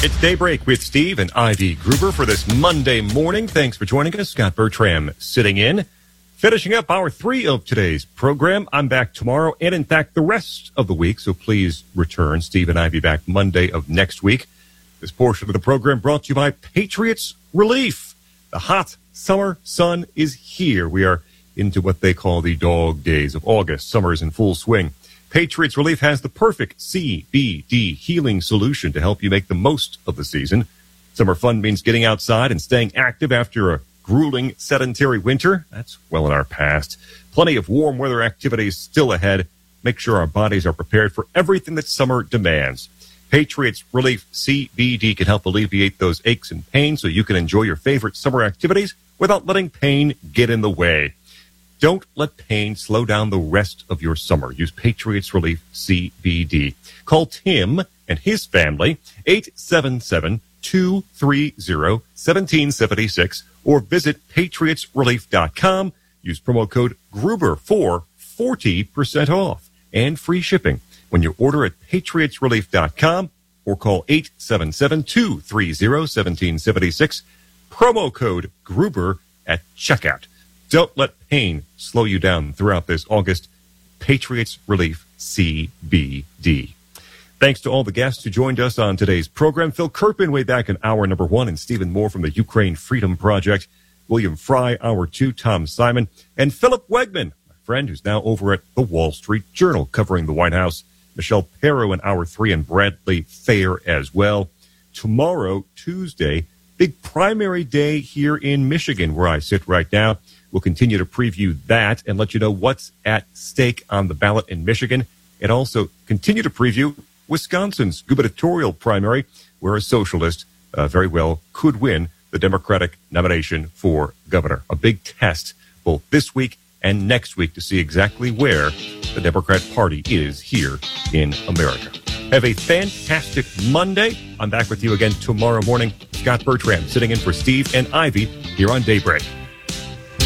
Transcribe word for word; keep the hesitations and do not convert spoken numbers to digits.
It's Daybreak with Steve and Ivy Gruber for this Monday morning. Thanks for joining us. Scott Bertram sitting in. Finishing up hour three of today's program. I'm back tomorrow and, in fact, the rest of the week. So please return. Steve and Ivy back Monday of next week. This portion of the program brought to you by Patriots Relief. The hot summer sun is here. We are into what they call the dog days of August. Summer is in full swing. Patriots Relief has the perfect C B D healing solution to help you make the most of the season. Summer fun means getting outside and staying active after a grueling sedentary winter. That's well in our past. Plenty of warm weather activities still ahead. Make sure our bodies are prepared for everything that summer demands. Patriots Relief C B D can help alleviate those aches and pains so you can enjoy your favorite summer activities without letting pain get in the way. Don't let pain slow down the rest of your summer. Use Patriots Relief C B D. Call Tim and his family, eight seven seven, two three zero, one seven seven six, or visit patriots relief dot com. Use promo code Gruber for forty percent off and free shipping when you order at patriots relief dot com or call eight seven seven, two three zero, one seven seven six. Promo code Gruber at checkout. Don't let pain slow you down throughout this August. Patriots Relief C B D. Thanks to all the guests who joined us on today's program. Phil Kerpen way back in hour number one, and Stephen Moore from the Ukraine Freedom Project. William Fry, hour two, Tom Simon, and Philip Wegman, my friend who's now over at the Wall Street Journal covering the White House. Michelle Perro in hour three, and Bradley Fair as well. Tomorrow, Tuesday, big primary day here in Michigan, where I sit right now. We'll continue to preview that and let you know what's at stake on the ballot in Michigan, and also continue to preview Wisconsin's gubernatorial primary, where a socialist uh, very well could win the Democratic nomination for governor. A big test both this week and next week to see exactly where the Democrat Party is here in America. Have a fantastic Monday. I'm back with you again tomorrow morning. Scott Bertram sitting in for Steve and Ivy here on Daybreak.